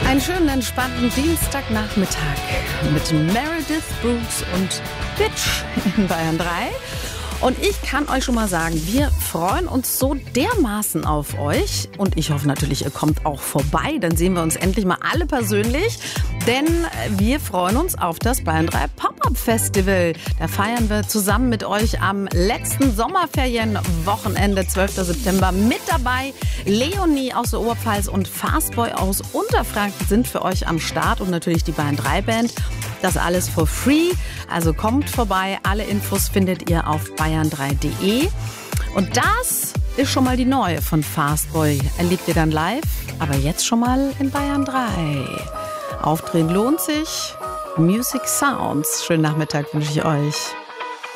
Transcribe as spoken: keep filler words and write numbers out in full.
Einen schönen, entspannten Dienstagnachmittag mit Meredith, Brooks und Bitch in Bayern drei. Und ich kann euch schon mal sagen, wir freuen uns so dermaßen auf euch. Und ich hoffe natürlich, ihr kommt auch vorbei. Dann sehen wir uns endlich mal alle persönlich. Denn wir freuen uns auf das Bayern drei Pop-Up-Festival. Da feiern wir zusammen mit euch am letzten Sommerferienwochenende, zwölften September. Mit dabei Leonie aus der Oberpfalz und Fastboy aus Unterfranken sind für euch am Start. Und natürlich die Bayern drei Band. Das alles for free. Also kommt vorbei. Alle Infos findet ihr auf bayern drei punkt de. Und das ist schon mal die neue von Fastboy. Erlebt ihr dann live, aber jetzt schon mal in Bayern drei. Aufdrehen lohnt sich. Music Sounds. Schönen Nachmittag wünsche ich euch.